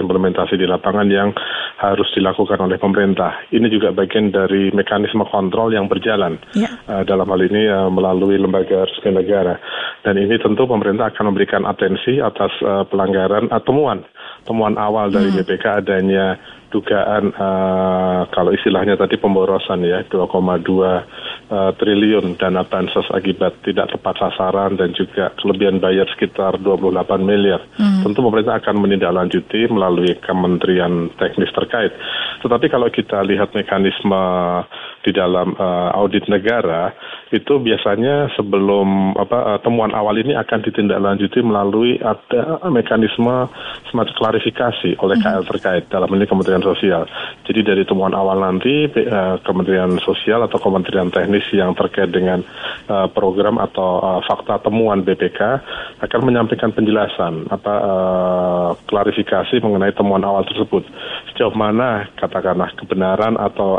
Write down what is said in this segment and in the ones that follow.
implementasi di lapangan yang harus dilakukan oleh pemerintah. Ini juga bagian dari mekanisme kontrol yang berjalan dalam hal ini melalui lembaga resmi negara. Dan ini tentu pemerintah akan memberikan atensi atas pelanggaran temuan awal dari BPK adanya dugaan kalau istilahnya tadi pemborosan ya 2,2 triliun dana bansos akibat tidak tepat sasaran dan juga kelebihan bayar sekitar 28 miliar. Tentu pemerintah akan menindaklanjuti melalui kementerian teknis terkait. Tetapi kalau kita lihat mekanisme di dalam audit negara itu biasanya sebelum temuan awal ini akan ditindaklanjuti melalui ada mekanisme semacam klarifikasi oleh KL terkait dalam ini Kementerian Sosial. Jadi dari temuan awal nanti Kementerian Sosial atau Kementerian Teknis yang terkait dengan program atau fakta temuan BPK akan menyampaikan penjelasan klarifikasi mengenai temuan awal tersebut. Sejauh mana katakanlah kebenaran atau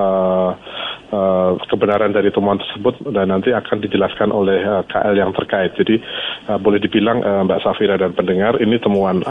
kebenaran dari temuan tersebut dan nanti akan dijelaskan oleh KL yang terkait. Jadi boleh dibilang Mbak Safira dan pendengar ini temuan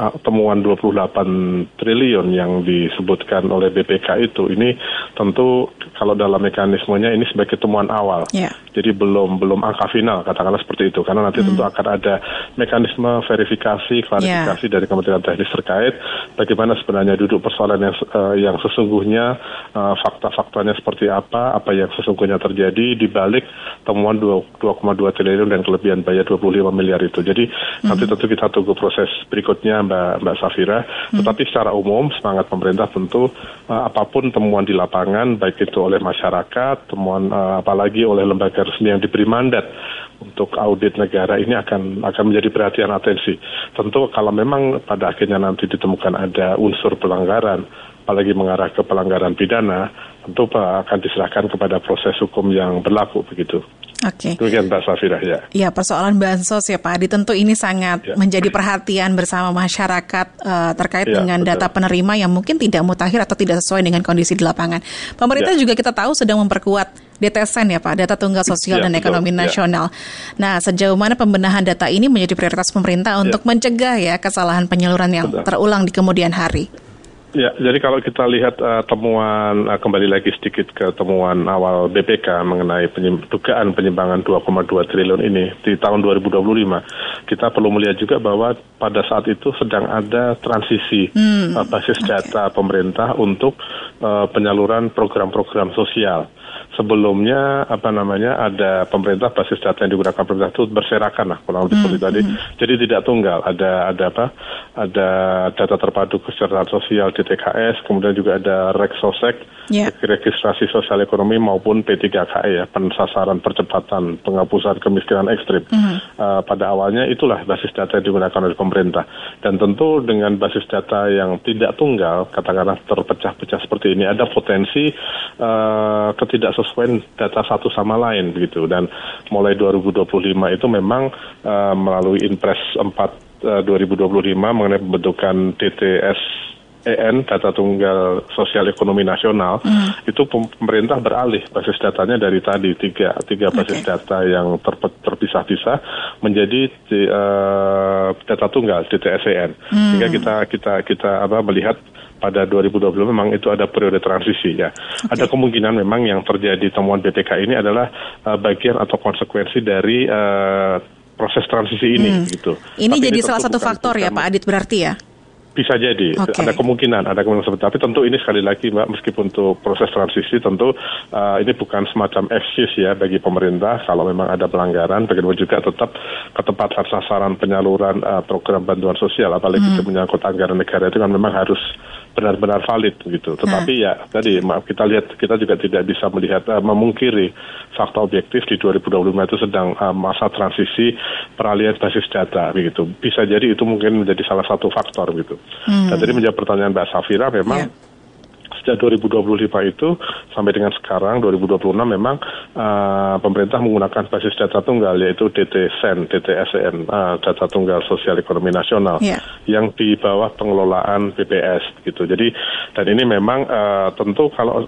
28 triliun yang disebutkan oleh BPK itu ini tentu kalau dalam mekanismenya ini sebagai temuan awal. Jadi belum angka final katakanlah seperti itu karena nanti tentu akan ada mekanisme verifikasi klarifikasi dari Kementerian Teknis terkait bagaimana sebenarnya duduk persoalan yang sesungguhnya fakta-faktanya seperti apa yang sesungguhnya terjadi di balik temuan 2,2 triliun dan kelebihan bayar 25 miliar itu. Jadi nanti tentu kita tunggu proses berikutnya Mbak Safira. Tetapi secara umum semangat pemerintah tentu apapun temuan di lapangan baik itu oleh masyarakat, temuan apalagi oleh lembaga resmi yang diberi mandat untuk audit negara ini akan menjadi perhatian atensi. Tentu kalau memang pada akhirnya nanti ditemukan ada unsur pelanggaran apalagi mengarah ke pelanggaran pidana, tentu akan diserahkan kepada proses hukum yang berlaku begitu. Oke. Demikian Mbak Safira ya. Ya, persoalan bansos ya Pak Adi tentu ini sangat menjadi perhatian bersama masyarakat terkait dengan data penerima yang mungkin tidak mutakhir atau tidak sesuai dengan kondisi di lapangan. Pemerintah juga kita tahu sedang memperkuat DTSN ya Pak, Data Tunggal Sosial dan Ekonomi Nasional. Nah, sejauh mana pembenahan data ini menjadi prioritas pemerintah untuk mencegah ya kesalahan penyaluran yang terulang di kemudian hari? Ya, jadi kalau kita lihat temuan, kembali lagi sedikit ke temuan awal BPK mengenai dugaan penyimpangan 2,2 triliun ini di tahun 2025, kita perlu melihat juga bahwa pada saat itu sedang ada transisi basis data pemerintah untuk penyaluran program-program sosial. Sebelumnya ada pemerintah basis data yang digunakan pemerintah itu berserakan lah kurang lebih seperti tadi. Jadi tidak tunggal, ada data terpadu kesejahteraan sosial DTKS, kemudian juga ada Reksosek, registrasi sosial ekonomi maupun P3KE ya, pensasaran percepatan penghapusan kemiskinan ekstrim. Pada awalnya itulah basis data yang digunakan oleh pemerintah. Dan tentu dengan basis data yang tidak tunggal, katakanlah terpecah-pecah seperti ini, ada potensi ketidaksesuaian data satu sama lain begitu. Dan mulai 2025 itu memang melalui Inpres 4 2025 mengenai pembentukan DTSEN, Data Tunggal Sosial Ekonomi Nasional, itu pemerintah beralih basis datanya dari tadi tiga basis data yang terpisah-pisah menjadi data tunggal DTSEN. Sehingga kita melihat pada 2020 memang itu ada periode transisi ya. Ada kemungkinan memang yang terjadi temuan BPK ini adalah bagian atau konsekuensi dari proses transisi ini gitu. Ini tapi jadi salah satu faktor ya Pak Adit berarti ya? Bisa jadi, ada kemungkinan seperti itu. Tapi tentu ini sekali lagi Mbak, meskipun untuk proses transisi tentu ini bukan semacam excuse ya bagi pemerintah kalau memang ada pelanggaran, bagaimana juga tetap ketepatan sasaran penyaluran program bantuan sosial, apalagi itu menyangkut anggaran negara itu kan memang harus benar-benar valid gitu. Tetapi ya tadi kita juga tidak bisa melihat memungkiri fakta objektif di 2025 itu sedang masa transisi peralihan basis data begitu. Bisa jadi itu mungkin menjadi salah satu faktor gitu. Dan tadi menjawab pertanyaan Mbak Safira memang sejak 2025 itu sampai dengan sekarang 2026 memang pemerintah menggunakan basis data tunggal yaitu DTSEN, Data Tunggal Sosial Ekonomi Nasional yang di bawah pengelolaan BPS gitu. Jadi dan ini memang tentu kalau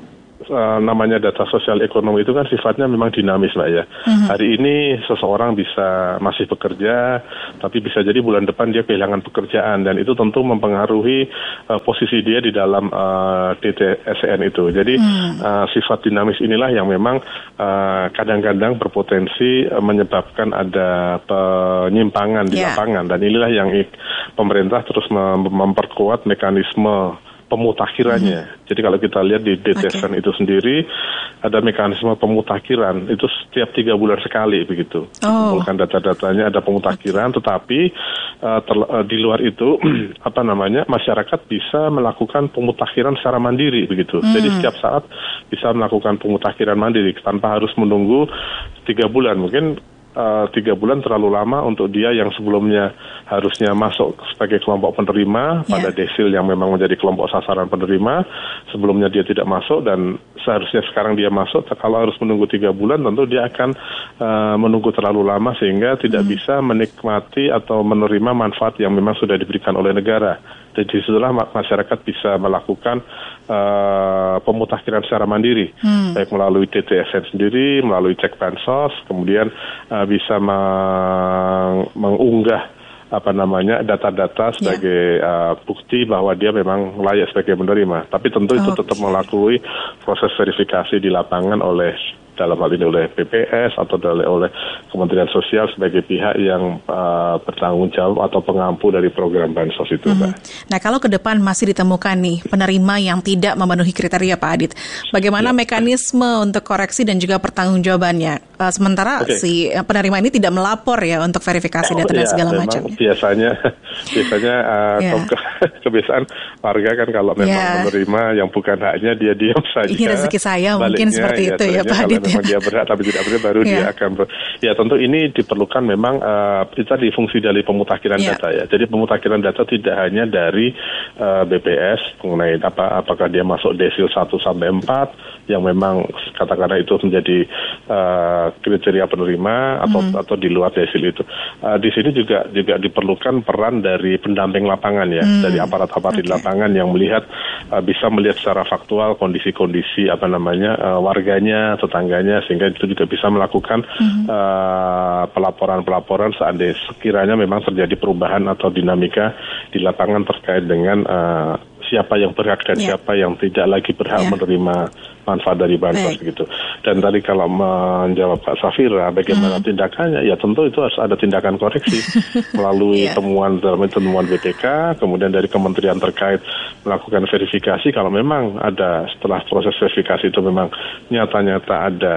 namanya data sosial ekonomi itu kan sifatnya memang dinamis, Mbak ya. Hari ini seseorang bisa masih bekerja, tapi bisa jadi bulan depan dia kehilangan pekerjaan, dan itu tentu mempengaruhi posisi dia di dalam DTSN itu. Jadi sifat dinamis inilah yang memang kadang-kadang berpotensi menyebabkan ada penyimpangan di lapangan, dan inilah yang pemerintah terus memperkuat mekanisme pemutakhirannya. Jadi kalau kita lihat di DTSN itu sendiri ada mekanisme pemutakhiran itu setiap 3 bulan sekali begitu. Dikumpulkan data-datanya, ada pemutakhiran, tetapi di luar itu masyarakat bisa melakukan pemutakhiran secara mandiri begitu. Jadi setiap saat bisa melakukan pemutakhiran mandiri tanpa harus menunggu 3 bulan. Mungkin 3 bulan terlalu lama untuk dia yang sebelumnya harusnya masuk sebagai kelompok penerima pada desil yang memang menjadi kelompok sasaran penerima, sebelumnya dia tidak masuk dan seharusnya sekarang dia masuk. Kalau harus menunggu 3 bulan tentu dia akan menunggu terlalu lama sehingga tidak bisa menikmati atau menerima manfaat yang memang sudah diberikan oleh negara. Jadi setelah masyarakat bisa melakukan pemutakhiran secara mandiri, baik melalui DTSN sendiri, melalui cek bansos, kemudian bisa mengunggah data-data sebagai bukti bahwa dia memang layak sebagai penerima. Tapi tentu itu tetap melalui proses verifikasi di lapangan oleh dalam hal ini oleh BPS atau oleh Kementerian Sosial sebagai pihak yang bertanggung jawab atau pengampu dari program bansos itu, Mbak. Nah, kalau ke depan masih ditemukan nih penerima yang tidak memenuhi kriteria, Pak Adit, bagaimana mekanisme untuk koreksi dan juga pertanggungjawabannya? Sementara si penerima ini tidak melapor ya untuk verifikasi data dan segala macam. Biasanya kebiasaan warga kan kalau memang menerima yang bukan haknya dia diam saja. Ini rezeki saya mungkin seperti itu ya, Pak Adit. Memang dia berhak tapi tidak berhak, baru dia akan tentu ini diperlukan memang kita di fungsi dari pemutakhiran data ya. Jadi pemutakhiran data tidak hanya dari BPS mengenai apakah dia masuk desil 1 sampai 4 yang memang katakanlah itu menjadi kriteria penerima atau di luar desil itu. Di sini juga diperlukan peran dari pendamping lapangan ya, dari aparat-aparat di lapangan yang bisa melihat secara faktual kondisi-kondisi warganya, tetangganya, sehingga itu juga bisa melakukan pelaporan-pelaporan seandainya sekiranya memang terjadi perubahan atau dinamika di lapangan terkait dengan siapa yang berhak dan siapa yang tidak lagi berhak menerima manfaat dari bansos gitu. Dan tadi kalau menjawab Pak Safira bagaimana tindakannya, ya tentu itu harus ada tindakan koreksi melalui temuan BPK, kemudian dari kementerian terkait melakukan verifikasi. Kalau memang ada setelah proses verifikasi itu memang nyata-nyata ada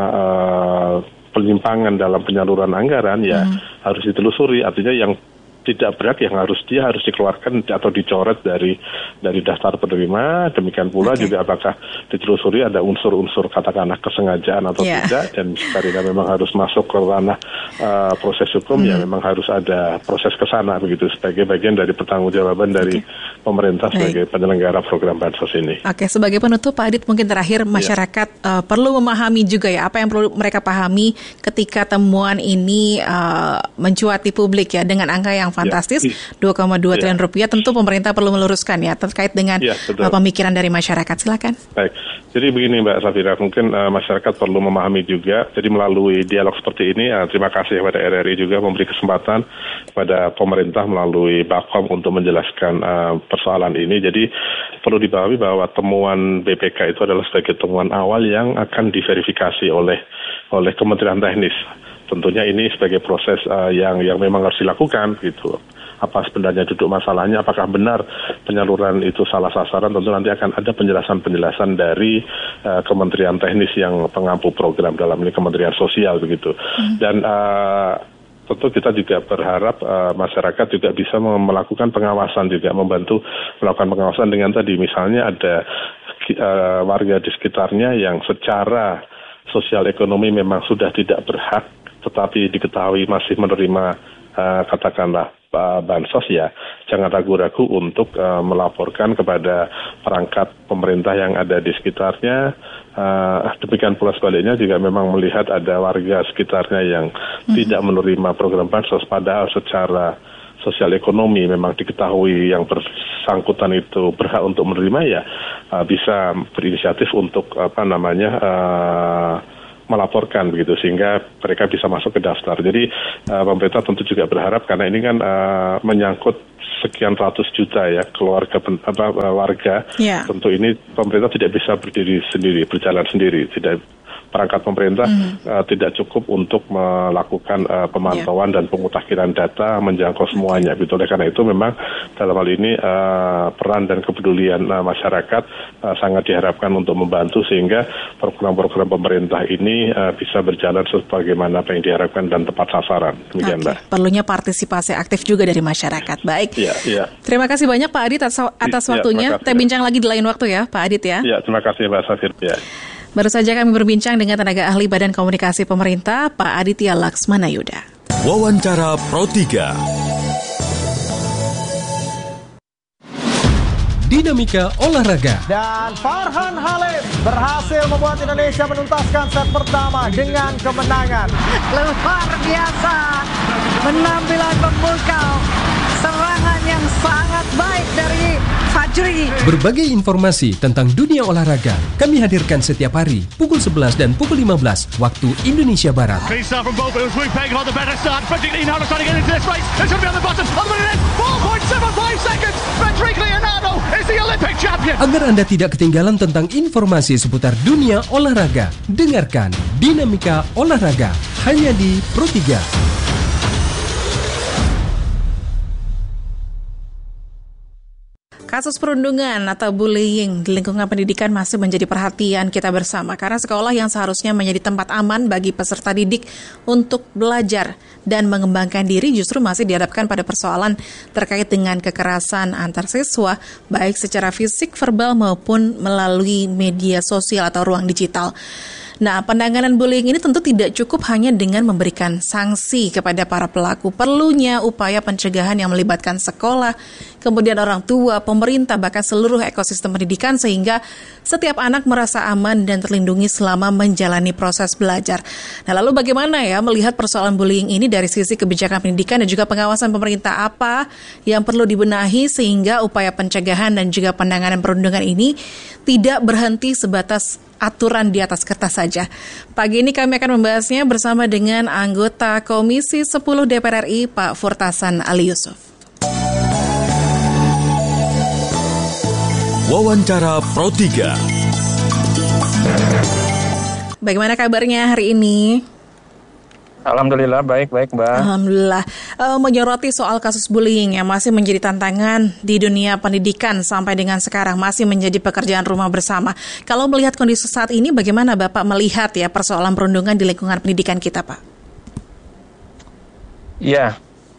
penyimpangan dalam penyaluran anggaran, ya harus ditelusuri. Artinya yang tidak berhak yang harus dikeluarkan atau dicoret dari daftar penerima. Demikian pula juga apakah ditelusuri ada unsur-unsur katakanlah kesengajaan atau tidak, dan karena memang harus masuk ke ranah proses hukum ya memang harus ada proses ke sana begitu sebagai bagian dari pertanggungjawaban dari pemerintah sebagai penyelenggara program bansos ini. Oke, sebagai penutup Pak Adit mungkin terakhir masyarakat perlu memahami juga ya apa yang perlu mereka pahami ketika temuan ini mencuat di publik ya dengan angka yang fantastis, 2,2 triliun rupiah. Tentu pemerintah perlu meluruskan ya terkait dengan pemikiran dari masyarakat. Silakan. Baik, jadi begini Mbak Safira, mungkin masyarakat perlu memahami juga. Jadi melalui dialog seperti ini, terima kasih kepada RRI juga memberi kesempatan kepada pemerintah melalui Bakom untuk menjelaskan persoalan ini. Jadi perlu dipahami bahwa temuan BPK itu adalah sebagai temuan awal yang akan diverifikasi oleh Kementerian Teknis. Tentunya ini sebagai proses yang memang harus dilakukan gitu. Apa sebenarnya duduk masalahnya, apakah benar penyaluran itu salah sasaran, tentu nanti akan ada penjelasan-penjelasan dari Kementerian Teknis yang pengampu program dalam ini Kementerian Sosial begitu. Dan tentu kita juga berharap masyarakat juga bisa melakukan pengawasan juga, membantu melakukan pengawasan dengan tadi misalnya ada warga di sekitarnya yang secara sosial ekonomi memang sudah tidak berhak tetapi diketahui masih menerima katakanlah bansos, ya jangan ragu-ragu untuk melaporkan kepada perangkat pemerintah yang ada di sekitarnya. Demikian pula sebaliknya jika memang melihat ada warga sekitarnya yang tidak menerima program bansos padahal secara sosial ekonomi memang diketahui yang bersangkutan itu berhak untuk menerima, ya bisa berinisiatif untuk melaporkan begitu, sehingga mereka bisa masuk ke daftar. Jadi pemerintah tentu juga berharap, karena ini kan menyangkut sekian ratus juta ya warga. Yeah. Tentu ini pemerintah tidak bisa berdiri sendiri, berjalan sendiri. Perangkat pemerintah tidak cukup untuk melakukan pemantauan dan pemutakhiran data menjangkau semuanya. Gitu. Oleh karena itu memang dalam hal ini peran dan kepedulian masyarakat sangat diharapkan untuk membantu, sehingga program-program pemerintah ini bisa berjalan sebagaimana apa yang diharapkan dan tepat sasaran. Demikian, Mbak. Perlunya partisipasi aktif juga dari masyarakat. Baik. Ya. Terima kasih banyak Pak Adit atas waktunya. Kita bincang lagi di lain waktu ya, Pak Adit ya. Ya, terima kasih Mbak Safir. Ya. Baru saja kami berbincang dengan tenaga ahli Badan Komunikasi Pemerintah, Pak Aditya Laksmana Yuda. Wawancara Pro 3. Dinamika olahraga. Dan Farhan Halim berhasil membuat Indonesia menuntaskan set pertama dengan kemenangan. Luar biasa, penampilan pembuka, serangan yang sangat baik dari Fajri. Berbagai informasi tentang dunia olahraga kami hadirkan setiap hari pukul 11 dan pukul 15 waktu Indonesia Barat. Agar Anda tidak ketinggalan tentang informasi seputar dunia olahraga, dengarkan Dinamika Olahraga hanya di Pro 3. Kasus perundungan atau bullying di lingkungan pendidikan masih menjadi perhatian kita bersama, karena sekolah yang seharusnya menjadi tempat aman bagi peserta didik untuk belajar dan mengembangkan diri justru masih dihadapkan pada persoalan terkait dengan kekerasan antar siswa, baik secara fisik, verbal maupun melalui media sosial atau ruang digital. Nah, penanganan bullying ini tentu tidak cukup hanya dengan memberikan sanksi kepada para pelaku. Perlunya upaya pencegahan yang melibatkan sekolah, kemudian orang tua, pemerintah, bahkan seluruh ekosistem pendidikan, sehingga setiap anak merasa aman dan terlindungi selama menjalani proses belajar. Nah, lalu bagaimana ya melihat persoalan bullying ini dari sisi kebijakan pendidikan dan juga pengawasan pemerintah? Apa yang perlu dibenahi sehingga upaya pencegahan dan juga penanganan perundungan ini tidak berhenti sebatas aturan di atas kertas saja. Pagi ini kami akan membahasnya bersama dengan anggota Komisi 10 DPR RI, Pak Furtasan Ali Yusuf. Wawancara Pro 3. Bagaimana kabarnya hari ini? Alhamdulillah, baik Mbak. Alhamdulillah. Menyoroti soal kasus bullying yang masih menjadi tantangan di dunia pendidikan sampai dengan sekarang, masih menjadi pekerjaan rumah bersama. Kalau melihat kondisi saat ini, bagaimana Bapak melihat ya persoalan perundungan di lingkungan pendidikan kita, Pak? Ya,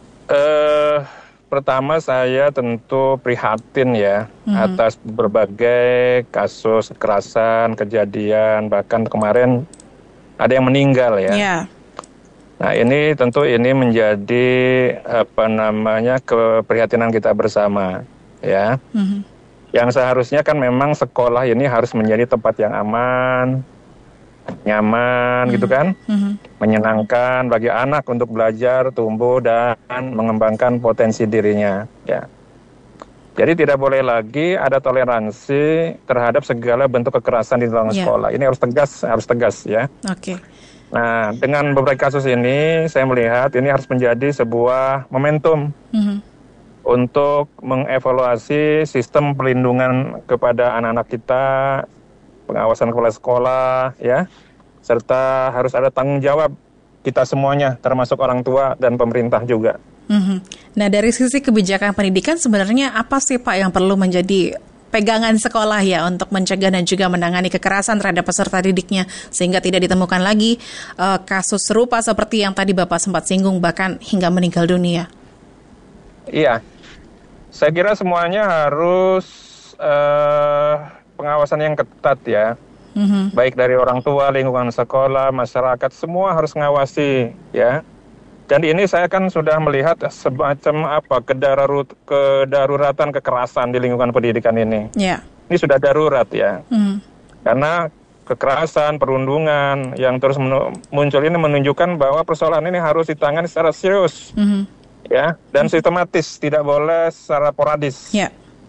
pertama saya tentu prihatin ya atas berbagai kasus kekerasan, kejadian, bahkan kemarin ada yang meninggal ya. Yeah. Nah, ini tentu menjadi keprihatinan kita bersama ya. Yang seharusnya kan memang sekolah ini harus menjadi tempat yang aman, nyaman gitu kan, menyenangkan bagi anak untuk belajar, tumbuh dan mengembangkan potensi dirinya ya. Jadi tidak boleh lagi ada toleransi terhadap segala bentuk kekerasan di dalam sekolah. Ini harus tegas ya. Oke. Nah, dengan beberapa kasus ini, saya melihat ini harus menjadi sebuah momentum untuk mengevaluasi sistem perlindungan kepada anak-anak kita, pengawasan kepala sekolah, ya, serta harus ada tanggung jawab kita semuanya, termasuk orang tua dan pemerintah juga. Nah, dari sisi kebijakan pendidikan sebenarnya apa sih Pak yang perlu menjadi pegangan sekolah ya untuk mencegah dan juga menangani kekerasan terhadap peserta didiknya sehingga tidak ditemukan lagi kasus serupa seperti yang tadi Bapak sempat singgung bahkan hingga meninggal dunia? Iya, saya kira semuanya harus pengawasan yang ketat ya, baik dari orang tua, lingkungan sekolah, masyarakat, semua harus mengawasi ya. Dan ini saya kan sudah melihat semacam kedaruratan kekerasan di lingkungan pendidikan ini. Yeah. Ini sudah darurat ya. Karena kekerasan, perundungan yang terus muncul ini menunjukkan bahwa persoalan ini harus ditangani secara serius. Ya, dan sistematis, tidak boleh secara sporadis. Yeah.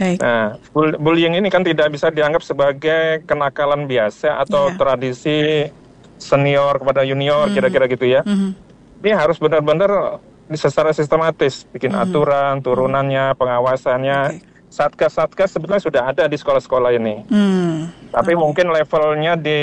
Baik. Nah, bullying ini kan tidak bisa dianggap sebagai kenakalan biasa atau tradisi senior kepada junior, kira-kira gitu ya. Ini harus benar-benar secara sistematis, bikin aturan, turunannya, pengawasannya. Satgas-satgas sebetulnya sudah ada di sekolah-sekolah ini. Tapi mungkin levelnya di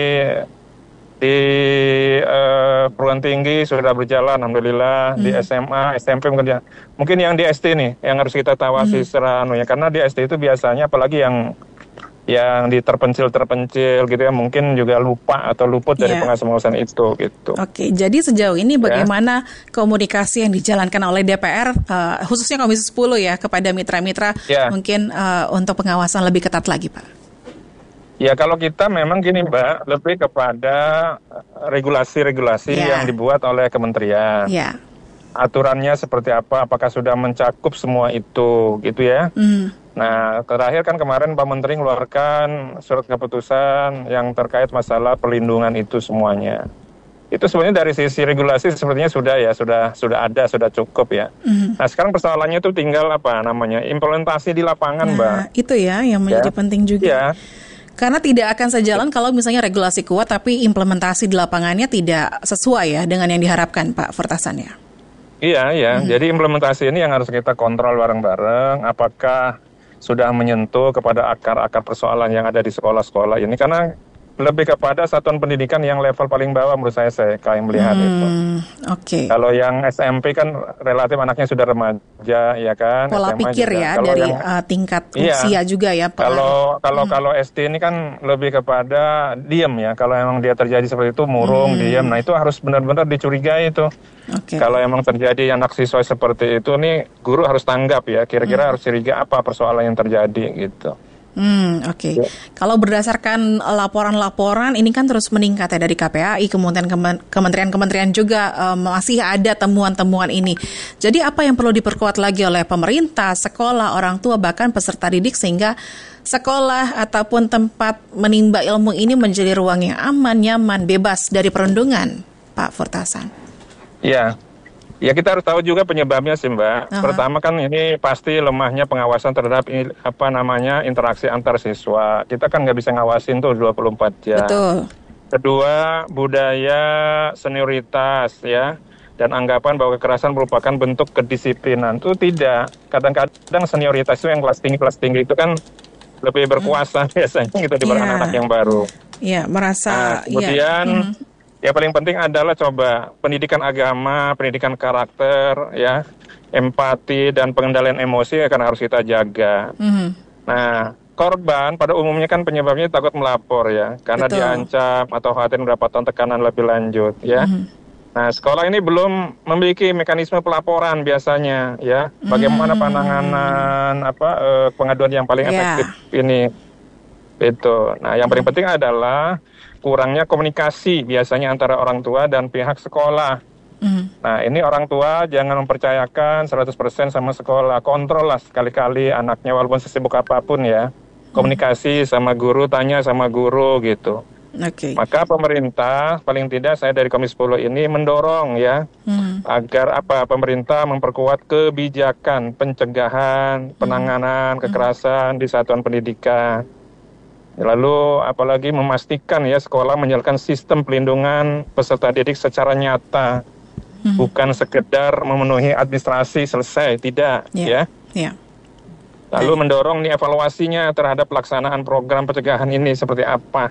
perguruan tinggi sudah berjalan, alhamdulillah. Di SMA, SMP mungkin yang di SD nih yang harus kita tawasi secara karena di SD itu biasanya apalagi yang di terpencil gitu ya, mungkin juga lupa atau luput dari pengawasan itu gitu. Oke, jadi sejauh ini bagaimana komunikasi yang dijalankan oleh DPR, khususnya Komisi 10 ya, kepada mitra-mitra mungkin untuk pengawasan lebih ketat lagi, Pak? Ya, kalau kita memang gini, Mbak, lebih kepada regulasi-regulasi yang dibuat oleh kementerian. Aturannya seperti apa, apakah sudah mencakup semua itu, gitu ya. Nah, terakhir kan kemarin Pak Menteri mengeluarkan surat keputusan yang terkait masalah perlindungan itu semuanya. Itu sebenarnya dari sisi regulasi sepertinya sudah ada, sudah cukup ya. Nah, sekarang persoalannya itu tinggal implementasi di lapangan, Mbak. Itu ya yang menjadi penting juga. Karena tidak akan sejalan kalau misalnya regulasi kuat tapi implementasi di lapangannya tidak sesuai ya dengan yang diharapkan, Pak Furtasan ya. Iya. Jadi implementasi ini yang harus kita kontrol bareng-bareng. Apakah sudah menyentuh kepada akar-akar persoalan yang ada di sekolah-sekolah ini, karena lebih kepada satuan pendidikan yang level paling bawah menurut saya melihat itu. Kalau yang SMP kan relatif anaknya sudah remaja ya kan. Pola SMA pikir juga. Ya dari tingkat usia juga ya Pak. Kalau SD ini kan lebih kepada diam ya. Kalau emang dia terjadi seperti itu murung, diam. Nah itu harus benar-benar dicurigai itu. Kalau emang terjadi anak siswa seperti itu nih, guru harus tanggap ya. Kira-kira harus curiga apa persoalan yang terjadi gitu. Kalau berdasarkan laporan-laporan ini kan terus meningkat ya dari KPAI, kemudian kementerian-kementerian juga masih ada temuan-temuan ini. Jadi apa yang perlu diperkuat lagi oleh pemerintah, sekolah, orang tua, bahkan peserta didik sehingga sekolah ataupun tempat menimba ilmu ini menjadi ruang yang aman, nyaman, bebas dari perundungan, Pak Furtasan? Ya kita harus tahu juga penyebabnya sih Mbak. Pertama kan ini pasti lemahnya pengawasan terhadap interaksi antar siswa. Kita kan nggak bisa ngawasin tuh 24 jam. Betul. Kedua, budaya senioritas ya. Dan anggapan bahwa kekerasan merupakan bentuk kedisiplinan. Itu tidak. Kadang-kadang senioritas itu yang kelas tinggi itu kan lebih berkuasa biasanya gitu dibanding anak yang baru. Iya, merasa. Kemudian yang paling penting adalah pendidikan agama, pendidikan karakter, ya, empati dan pengendalian emosi akan harus kita jaga. Nah, korban pada umumnya kan penyebabnya takut melapor ya, karena diancam atau khawatir mendapatkan tekanan lebih lanjut, ya. Nah, sekolah ini belum memiliki mekanisme pelaporan biasanya, ya. Bagaimana penanganan pengaduan yang paling efektif ini, itu. Nah, yang paling penting adalah kurangnya komunikasi biasanya antara orang tua dan pihak sekolah. Nah, ini orang tua jangan mempercayakan 100% sama sekolah. Kontrol lah sekali-kali anaknya walaupun sesibuk apapun ya. Komunikasi sama guru, tanya sama guru gitu. Maka pemerintah, paling tidak saya dari Komisi 10 ini mendorong ya, agar pemerintah memperkuat kebijakan pencegahan, penanganan kekerasan di satuan pendidikan. Lalu apalagi memastikan ya sekolah menjalankan sistem pelindungan peserta didik secara nyata, bukan sekedar memenuhi administrasi selesai, tidak ya. Lalu mendorong nih evaluasinya terhadap pelaksanaan program pencegahan ini seperti apa.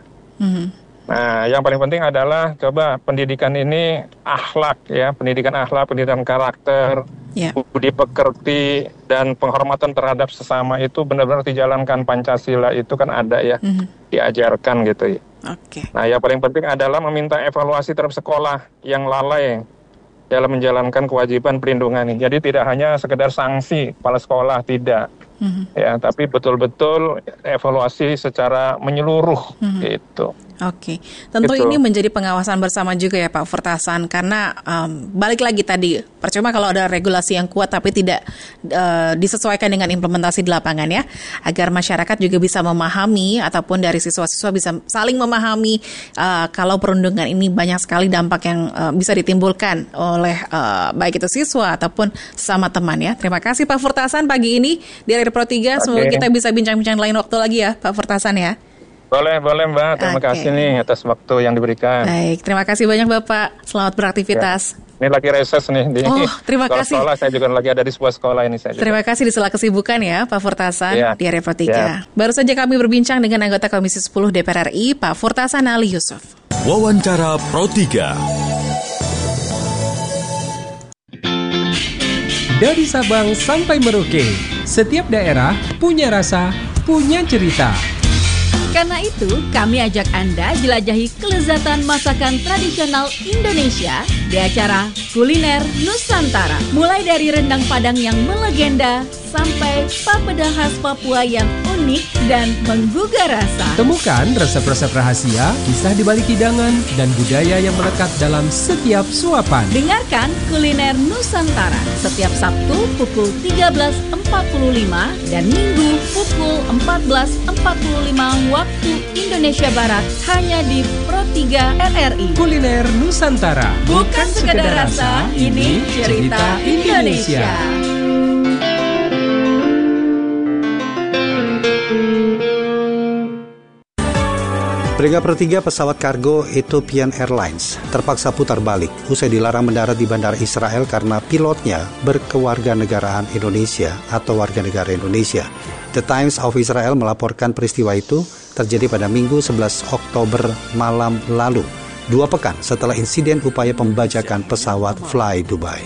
Nah, yang paling penting adalah pendidikan ini akhlak ya, pendidikan akhlak, pendidikan karakter, budi pekerti dan penghormatan terhadap sesama itu benar-benar dijalankan. Pancasila itu kan ada ya, diajarkan gitu ya. Nah, yang paling penting adalah meminta evaluasi terhadap sekolah yang lalai dalam menjalankan kewajiban perlindungan ini. Jadi tidak hanya sekedar sanksi kepala sekolah, tidak. Ya, tapi betul-betul evaluasi secara menyeluruh gitu. Oke. Tentu Gitu. ini menjadi pengawasan bersama juga ya Pak Furtasan, karena balik lagi tadi, percuma kalau ada regulasi yang kuat tapi tidak disesuaikan dengan implementasi di lapangan ya, agar masyarakat juga bisa memahami ataupun dari siswa-siswa bisa saling memahami kalau perundungan ini banyak sekali dampak yang bisa ditimbulkan oleh baik itu siswa ataupun sesama teman ya. Terima kasih Pak Furtasan pagi ini di RRI Pro 3. Semoga kita bisa bincang-bincang lain waktu lagi ya Pak Furtasan ya. Boleh Mbak. Terima kasih nih atas waktu yang diberikan. Baik, terima kasih banyak Bapak. Selamat beraktivitas. Ya. Ini lagi reses nih di terima kasih. Sekolah. Saya juga lagi ada di sebuah sekolah ini. Terima kasih di sela kesibukan ya Pak Furtasan di RRI Pro 3. Ya. Baru saja kami berbincang dengan anggota Komisi 10 DPR RI, Pak Furtasan Ali Yusuf. Wawancara Pro 3. Dari Sabang sampai Merauke, setiap daerah punya rasa, punya cerita. Karena itu, kami ajak Anda jelajahi kelezatan masakan tradisional Indonesia di acara Kuliner Nusantara. Mulai dari rendang Padang yang melegenda sampai papeda khas Papua yang unik dan menggugah rasa. Temukan resep-resep rahasia, kisah di balik hidangan, dan budaya yang melekat dalam setiap suapan. Dengarkan Kuliner Nusantara setiap Sabtu pukul 13.45 dan Minggu pukul 14.45 waktu Indonesia Barat hanya di Pro 3 RRI. Kuliner Nusantara. Bukan sekadar rasa, ini cerita Indonesia. Peringkat pertiga pesawat kargo Ethiopian Airlines terpaksa putar balik usai dilarang mendarat di Bandara Israel karena pilotnya berkewarganegaraan Indonesia atau warga negara Indonesia. The Times of Israel melaporkan peristiwa itu terjadi pada Minggu 11 Oktober malam lalu, 2 pekan setelah insiden upaya pembajakan pesawat Fly Dubai.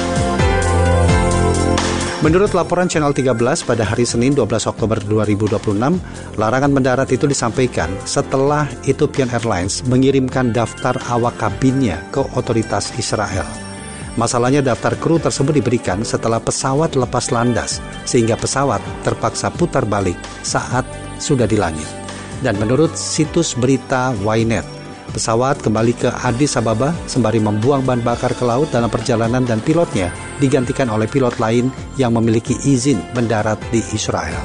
Menurut laporan Channel 13 pada hari Senin 12 Oktober 2026, larangan mendarat itu disampaikan setelah Ethiopian Airlines mengirimkan daftar awak kabinnya ke otoritas Israel. Masalahnya daftar kru tersebut diberikan setelah pesawat lepas landas, sehingga pesawat terpaksa putar balik saat sudah di langit. Dan menurut situs berita Ynet, pesawat kembali ke Addis Ababa sembari membuang bahan bakar ke laut dalam perjalanan dan pilotnya digantikan oleh pilot lain yang memiliki izin mendarat di Israel.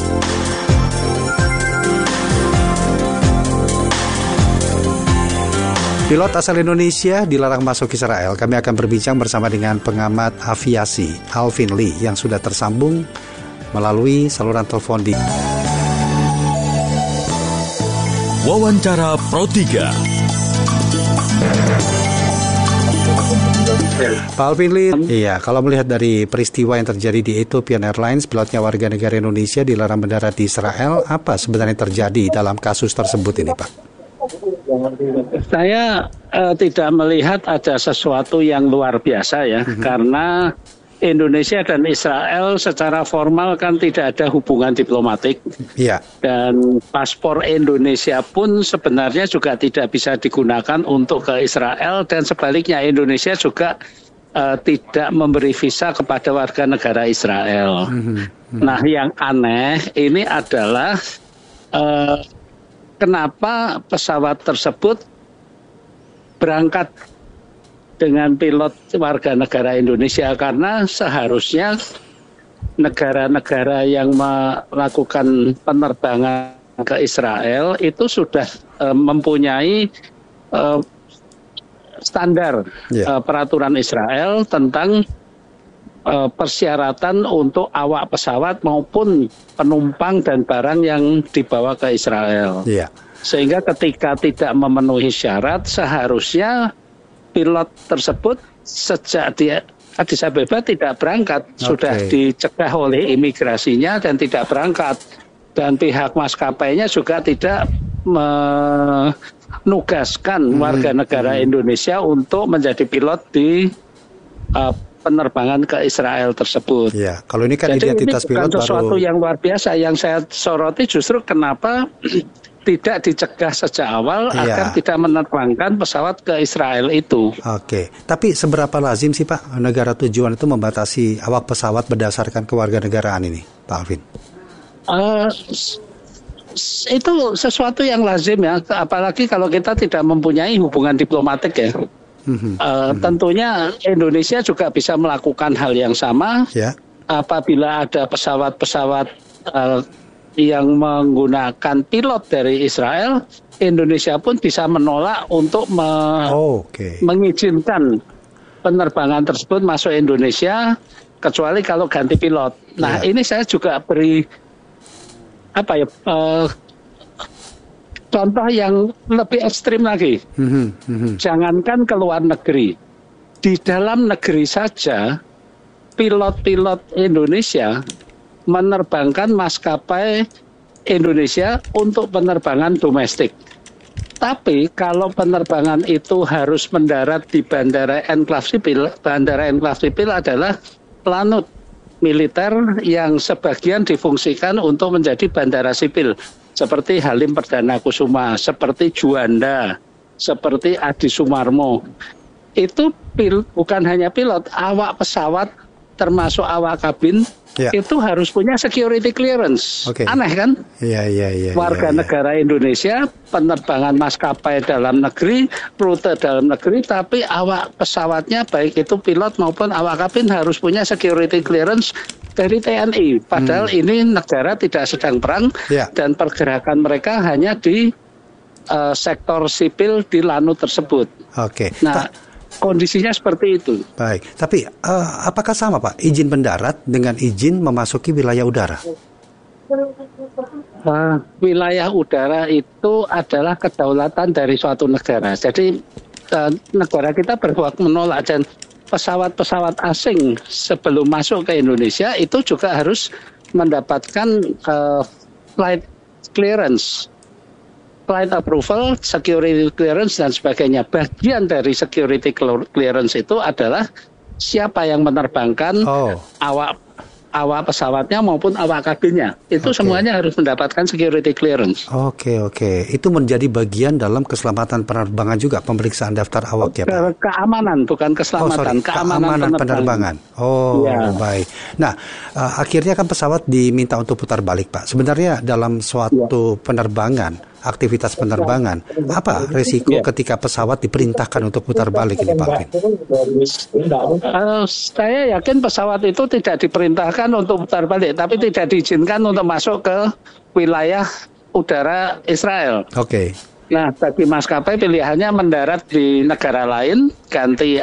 Pilot asal Indonesia dilarang masuk Israel. Kami akan berbincang bersama dengan pengamat aviasi Alvin Lee yang sudah tersambung melalui saluran telepon di Wawancara Pro 3. Pak Alvin Lee, iya, kalau melihat dari peristiwa yang terjadi di Ethiopian Airlines, pilotnya warga negara Indonesia dilarang mendarat di Israel, apa sebenarnya terjadi dalam kasus tersebut ini, Pak? Saya tidak melihat ada sesuatu yang luar biasa ya, karena Indonesia dan Israel secara formal kan tidak ada hubungan diplomatik. Iya. Dan paspor Indonesia pun sebenarnya juga tidak bisa digunakan untuk ke Israel, dan sebaliknya Indonesia juga tidak memberi visa kepada warga negara Israel. Nah, yang aneh ini adalah kenapa pesawat tersebut berangkat dengan pilot warga negara Indonesia, karena seharusnya negara-negara yang melakukan penerbangan ke Israel itu sudah mempunyai standar peraturan Israel tentang persyaratan untuk awak pesawat maupun penumpang dan barang yang dibawa ke Israel. Sehingga ketika tidak memenuhi syarat, seharusnya pilot tersebut sejak di Addis Ababa tidak berangkat, sudah dicegah oleh imigrasinya dan tidak berangkat. Dan pihak maskapainya juga tidak menugaskan warga negara Indonesia untuk menjadi pilot di penerbangan ke Israel tersebut. Ya, kalau ini kan jadi identitas ini bukan pilot sesuatu yang luar biasa. Yang saya soroti justru kenapa tidak dicegah sejak awal agar tidak menerbangkan pesawat ke Israel itu. Oke, tapi seberapa lazim sih Pak negara tujuan itu membatasi awak pesawat berdasarkan kewarganegaraan ini, Pak Alvin? itu sesuatu yang lazim ya, apalagi kalau kita tidak mempunyai hubungan diplomatik ya. Tentunya Indonesia juga bisa melakukan hal yang sama apabila ada pesawat-pesawat yang menggunakan pilot dari Israel, Indonesia pun bisa menolak untuk mengizinkan penerbangan tersebut masuk Indonesia, kecuali kalau ganti pilot. Nah, ini saya juga beri contoh yang lebih ekstrim lagi. Jangankan ke luar negeri, di dalam negeri saja pilot-pilot Indonesia menerbangkan maskapai Indonesia untuk penerbangan domestik. Tapi kalau penerbangan itu harus mendarat di Bandara Enclave Sipil, Bandara Enclave Sipil adalah lanut militer yang sebagian difungsikan untuk menjadi bandara sipil, seperti Halim Perdana Kusuma, seperti Juanda, seperti Adi Sumarmo. Itu bukan hanya pilot, awak pesawat termasuk awak kabin itu harus punya security clearance. Aneh kan? Warga negara Indonesia, penerbangan maskapai dalam negeri, rute dalam negeri, tapi awak pesawatnya baik itu pilot maupun awak kabin harus punya security clearance dari TNI. Padahal ini negara tidak sedang perang dan pergerakan mereka hanya di sektor sipil di lanut tersebut. Nah, kondisinya seperti itu. Baik, tapi apakah sama Pak, izin mendarat dengan izin memasuki wilayah udara? Wilayah udara itu adalah kedaulatan dari suatu negara. Jadi negara kita berhak menolak, dan pesawat-pesawat asing sebelum masuk ke Indonesia itu juga harus mendapatkan flight clearance, flight approval, security clearance, dan sebagainya. Bagian dari security clearance itu adalah siapa yang menerbangkan awak pesawatnya maupun awak kabinnya. Itu semuanya harus mendapatkan security clearance. Itu menjadi bagian dalam keselamatan penerbangan juga, pemeriksaan daftar awak ya Pak? Keamanan, bukan keselamatan. Keamanan penerbangan. Baik. Nah, akhirnya kan pesawat diminta untuk putar balik Pak. Sebenarnya dalam suatu penerbangan, aktivitas penerbangan, apa resiko ketika pesawat diperintahkan untuk putar balik ini Pak Alvin? Saya yakin pesawat itu tidak diperintahkan untuk putar balik, tapi tidak diizinkan untuk masuk ke wilayah udara Israel. Nah, bagi maskapai pilihannya mendarat di negara lain, ganti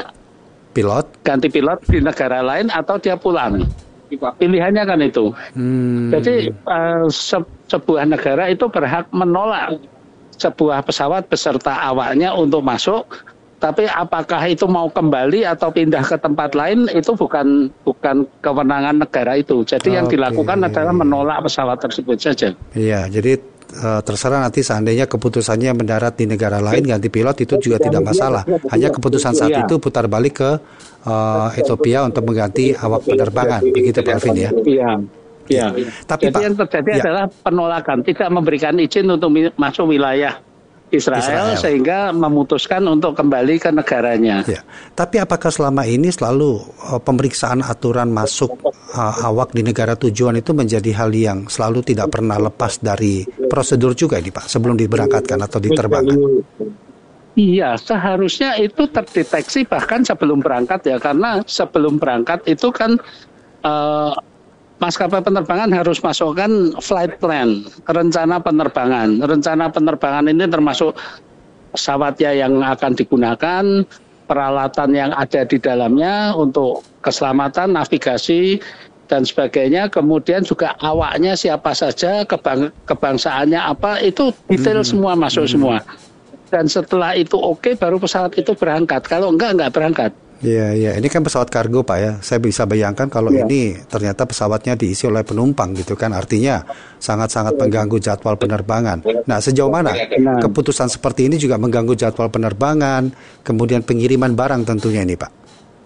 pilot di negara lain, atau dia pulang. Pilihannya kan itu. Jadi sebuah negara itu berhak menolak sebuah pesawat beserta awaknya untuk masuk, tapi apakah itu mau kembali atau pindah ke tempat lain itu bukan kewenangan negara itu. Jadi yang dilakukan adalah menolak pesawat tersebut saja. Iya, jadi terserah nanti seandainya keputusannya mendarat di negara lain ganti pilot itu juga tidak masalah. Hanya keputusan saat itu putar balik ke Ethiopia untuk mengganti awak penerbangan, begitu Pak Alvin ya? Tapi jadi yang terjadi adalah penolakan, tidak memberikan izin untuk masuk wilayah Israel sehingga memutuskan untuk kembali ke negaranya. Tapi apakah selama ini selalu pemeriksaan aturan masuk awak di negara tujuan itu menjadi hal yang selalu tidak pernah lepas dari prosedur juga ini Pak, sebelum diberangkatkan atau diterbangkan? Iya, seharusnya itu terdeteksi bahkan sebelum berangkat ya, karena sebelum berangkat itu kan maskapai penerbangan harus masukkan flight plan, rencana penerbangan. Rencana penerbangan ini termasuk pesawatnya yang akan digunakan, peralatan yang ada di dalamnya untuk keselamatan, navigasi, dan sebagainya. Kemudian juga awaknya siapa saja, kebangsaannya apa, itu detail semua masuk semua. Dan setelah itu baru pesawat itu berangkat. Kalau enggak berangkat. Iya, ini kan pesawat kargo Pak ya. Saya bisa bayangkan kalau ini ternyata pesawatnya diisi oleh penumpang gitu kan. Artinya sangat-sangat mengganggu jadwal penerbangan. Nah, sejauh mana keputusan seperti ini juga mengganggu jadwal penerbangan, kemudian pengiriman barang tentunya ini Pak?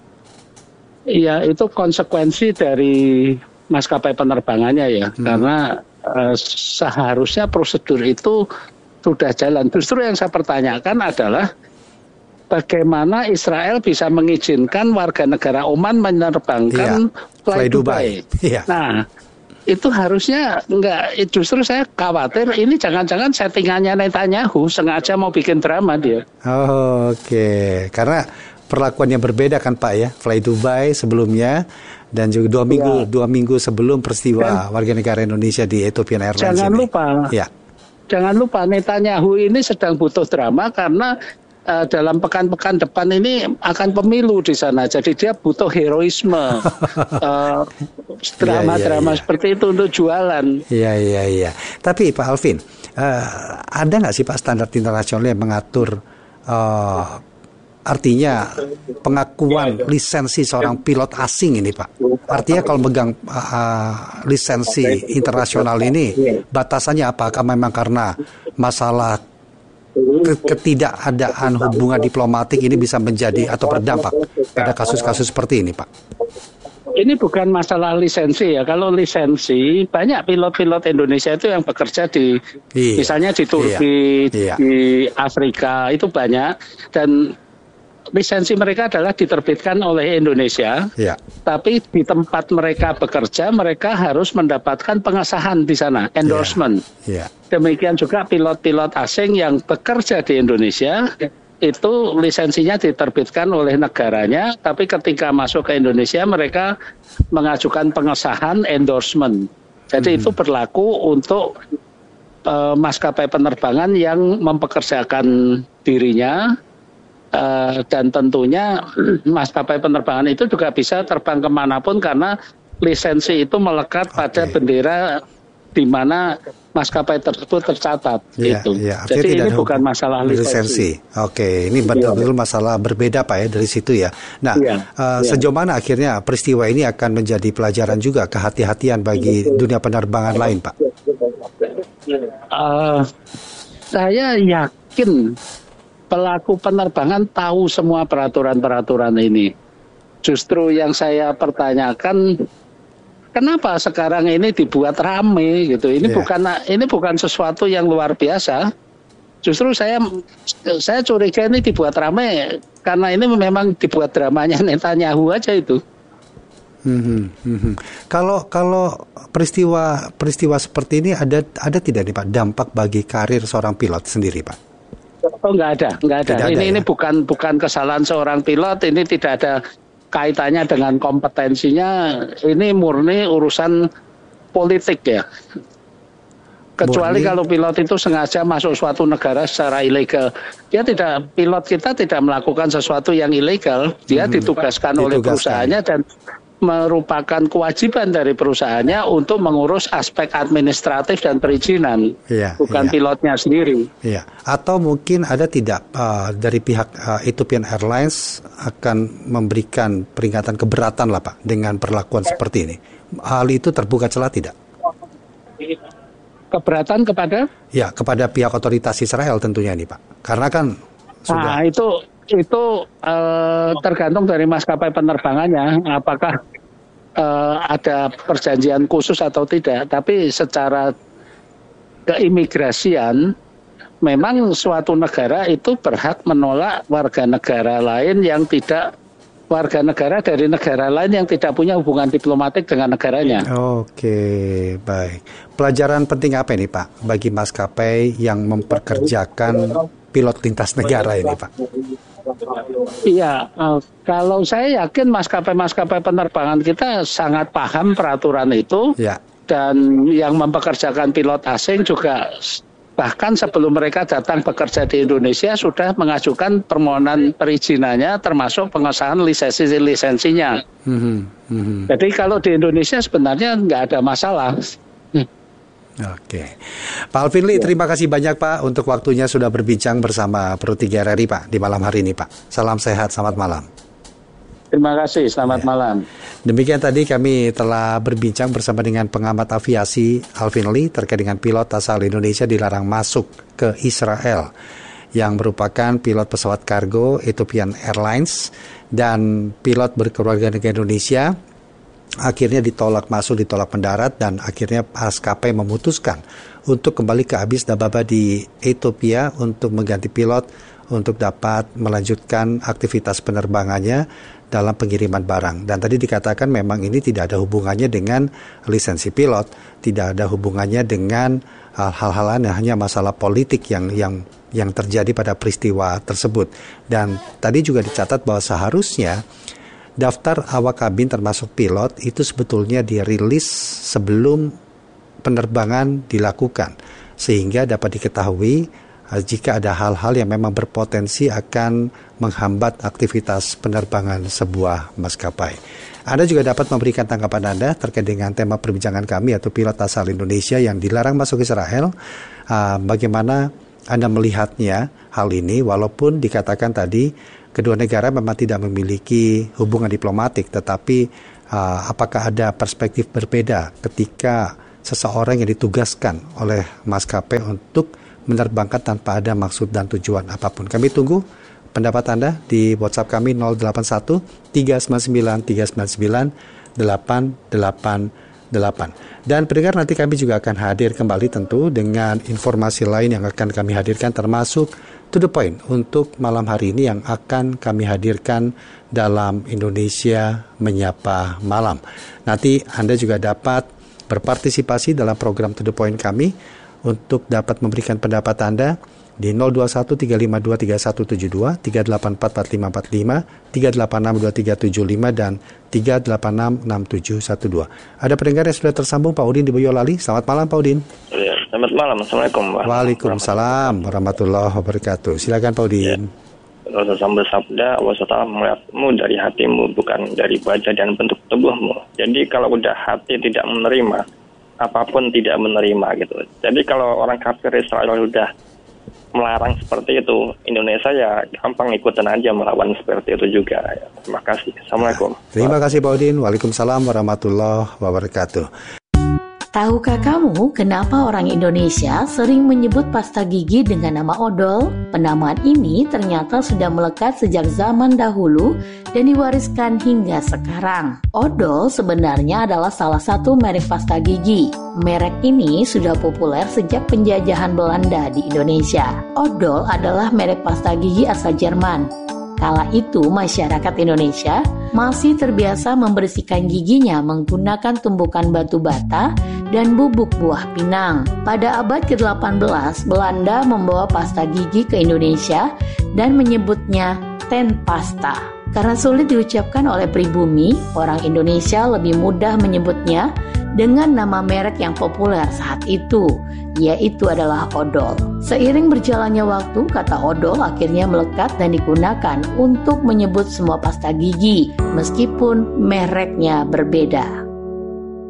Iya, itu konsekuensi dari maskapai penerbangannya ya. Karena seharusnya prosedur itu sudah jalan. Justru yang saya pertanyakan adalah bagaimana Israel bisa mengizinkan warga negara Oman menerbangkan fly Dubai. Nah, itu harusnya enggak. Justru saya khawatir ini jangan-jangan settingannya Netanyahu sengaja mau bikin drama dia. Oke. Karena perlakuan yang berbeda kan Pak ya, Fly Dubai sebelumnya dan juga 2 minggu sebelum peristiwa warga negara Indonesia di Ethiopian Airlines. Jangan lupa Netanyahu ini sedang butuh drama karena dalam pekan-pekan depan ini akan pemilu di sana, jadi dia butuh heroisme, drama-drama seperti itu untuk jualan. Iya. Tapi Pak Alvin, ada nggak sih Pak standar internasional yang mengatur artinya pengakuan lisensi seorang pilot asing ini Pak? Artinya kalau megang lisensi internasional ini batasannya apakah memang karena masalah ketidakadaan hubungan diplomatik ini bisa menjadi atau berdampak pada kasus-kasus seperti ini Pak? Ini bukan masalah lisensi ya. Kalau lisensi, banyak pilot-pilot Indonesia itu yang bekerja di, misalnya di Turki, di Afrika, itu banyak. Dan lisensi mereka adalah diterbitkan oleh Indonesia, tapi di tempat mereka bekerja, mereka harus mendapatkan pengesahan di sana, endorsement. Demikian juga pilot-pilot asing yang bekerja di Indonesia, itu lisensinya diterbitkan oleh negaranya, tapi ketika masuk ke Indonesia, mereka mengajukan pengesahan endorsement. Jadi itu berlaku untuk maskapai penerbangan yang mempekerjakan dirinya, dan tentunya maskapai penerbangan itu juga bisa terbang kemanapun karena lisensi itu melekat pada bendera di mana maskapai tersebut tercatat. Jadi ini bukan masalah lisensi. Oke, ini betul-betul masalah berbeda Pak ya dari situ ya. Nah, sejauh mana akhirnya peristiwa ini akan menjadi pelajaran juga kehati-hatian bagi dunia penerbangan lain Pak? Saya yakin pelaku penerbangan tahu semua peraturan-peraturan ini. Justru yang saya pertanyakan, kenapa sekarang ini dibuat rame gitu? Ini bukan sesuatu yang luar biasa. Justru saya curiga ini dibuat rame karena ini memang dibuat dramanya Netanyahu aja itu. Kalau peristiwa seperti ini ada tidak nih Pak dampak bagi karir seorang pilot sendiri Pak? Oh, nggak ada. Ini bukan kesalahan seorang pilot. Ini tidak ada kaitannya dengan kompetensinya. Ini murni urusan politik ya. Kecuali kalau pilot itu sengaja masuk suatu negara secara ilegal. Pilot kita tidak melakukan sesuatu yang ilegal. Dia ditugaskan oleh perusahaannya dan merupakan kewajiban dari perusahaannya untuk mengurus aspek administratif dan perizinan, bukan pilotnya sendiri. Atau mungkin ada tidak dari pihak Ethiopian Airlines akan memberikan peringatan keberatan lah Pak dengan perlakuan seperti ini. Hal itu terbuka celah tidak? Keberatan kepada? Ya, kepada pihak otoritas Israel tentunya ini Pak. Karena kan sudah. Itu tergantung dari maskapai penerbangannya, apakah ada perjanjian khusus atau tidak. Tapi secara keimigrasian, memang suatu negara itu berhak menolak warga negara lain yang tidak warga negara dari negara lain yang tidak punya hubungan diplomatik dengan negaranya. Oke, baik. Pelajaran penting apa ini Pak bagi maskapai yang memperkerjakan pilot lintas negara ini Pak? Iya, kalau saya yakin maskapai-maskapai penerbangan kita sangat paham peraturan itu, dan yang mempekerjakan pilot asing juga bahkan sebelum mereka datang bekerja di Indonesia sudah mengajukan permohonan perizinannya termasuk pengesahan lisensinya. Jadi kalau di Indonesia sebenarnya nggak ada masalah. Oke, Pak Alvin Lee, terima kasih banyak Pak untuk waktunya sudah berbincang bersama Pro 3 RRI Pak di malam hari ini Pak. Salam sehat, selamat malam. Terima kasih, selamat malam. Demikian tadi kami telah berbincang bersama dengan pengamat aviasi Alvin Lee terkait dengan pilot asal Indonesia dilarang masuk ke Israel yang merupakan pilot pesawat kargo Ethiopian Airlines dan pilot berkeluarga negara Indonesia. Akhirnya ditolak mendarat dan akhirnya maskapai memutuskan untuk kembali ke Addis Ababa di Ethiopia untuk mengganti pilot untuk dapat melanjutkan aktivitas penerbangannya dalam pengiriman barang. Dan tadi dikatakan memang ini tidak ada hubungannya dengan lisensi pilot, tidak ada hubungannya dengan hal-hal lain, hanya masalah politik yang terjadi pada peristiwa tersebut. Dan tadi juga dicatat bahwa seharusnya daftar awak kabin termasuk pilot itu sebetulnya dirilis sebelum penerbangan dilakukan, sehingga dapat diketahui jika ada hal-hal yang memang berpotensi akan menghambat aktivitas penerbangan sebuah maskapai. Anda juga dapat memberikan tanggapan Anda terkait dengan tema perbincangan kami, yaitu pilot asal Indonesia yang dilarang masuk Israel. Bagaimana Anda melihatnya hal ini, walaupun dikatakan tadi kedua negara memang tidak memiliki hubungan diplomatik, tetapi apakah ada perspektif berbeda ketika seseorang yang ditugaskan oleh maskapai untuk menerbangkan tanpa ada maksud dan tujuan apapun. Kami tunggu pendapat Anda di WhatsApp kami 081 399 399 888. Dan pendengar, nanti kami juga akan hadir kembali tentu dengan informasi lain yang akan kami hadirkan, termasuk to the point untuk malam hari ini yang akan kami hadirkan dalam Indonesia Menyapa Malam. Nanti Anda juga dapat berpartisipasi dalam program to the point kami untuk dapat memberikan pendapat Anda di 021-352-3172, 384-4545, 386-2375, dan 386-6712. Ada pendengar yang sudah tersambung, Pak Udin di Boyolali. Selamat malam, Pak Udin. Ya, selamat malam. Assalamualaikum. Waalaikumsalam warahmatullahi wabarakatuh. Silakan, Pak Udin. Rasulullah bersabda, Allah SWT melihatmu dari hatimu, bukan dari wajah dan bentuk tubuhmu. Jadi kalau udah hati tidak menerima, apapun tidak menerima gitu. Jadi kalau orang kafir Israel udah melarang seperti itu, Indonesia ya gampang ikutan aja melawan seperti itu juga. Ya, terima kasih. Assalamualaikum. Terima kasih Pak Udin. Waalaikumsalam warahmatullahi wabarakatuh. Tahukah kamu kenapa orang Indonesia sering menyebut pasta gigi dengan nama odol? Penamaan ini ternyata sudah melekat sejak zaman dahulu dan diwariskan hingga sekarang. Odol sebenarnya adalah salah satu merek pasta gigi. Merek ini sudah populer sejak penjajahan Belanda di Indonesia. Odol adalah merek pasta gigi asal Jerman. Kala itu masyarakat Indonesia masih terbiasa membersihkan giginya menggunakan tumbukan batu bata dan bubuk buah pinang. Pada abad ke-18, Belanda membawa pasta gigi ke Indonesia dan menyebutnya tandpasta. Karena sulit diucapkan oleh pribumi, orang Indonesia lebih mudah menyebutnya dengan nama merek yang populer saat itu, yaitu adalah odol. Seiring berjalannya waktu, kata odol akhirnya melekat dan digunakan untuk menyebut semua pasta gigi, meskipun mereknya berbeda.